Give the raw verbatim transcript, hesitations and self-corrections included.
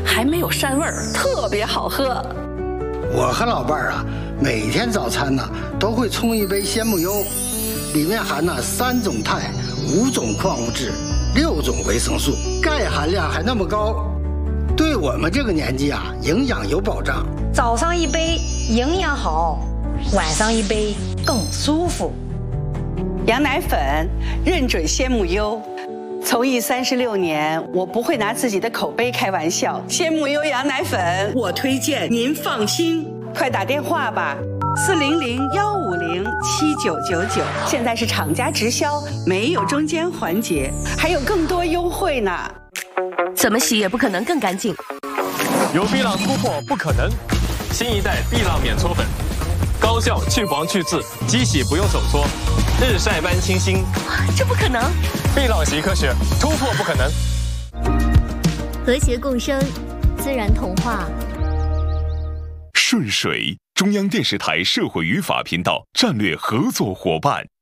还没有膻味儿，特别好喝。 我和老伴儿啊，每天早餐呢都会冲一杯鲜木优，里面含了三种钛、五种矿物质、六种维生素，钙含量还那么高，对我们这个年纪啊，营养有保障。 早上一杯营养好，晚上一杯更舒服。 羊奶粉认准鲜木优，从艺三十六年，我不会拿自己的口碑开玩笑。鲜木优羊奶粉，我推荐，您放心。快打电话吧，四零零幺五零七九九九。现在是厂家直销，没有中间环节，还有更多优惠呢。 怎么洗也不可能更干净。 有碧浪突破不可能，新一代碧浪免搓粉，高效去黄去渍，机洗不用手搓，日晒般清新。 这不可能！ 碧浪习科学，突破不可能。 和谐共生，自然童话。 顺水，中央电视台社会与法频道战略合作伙伴。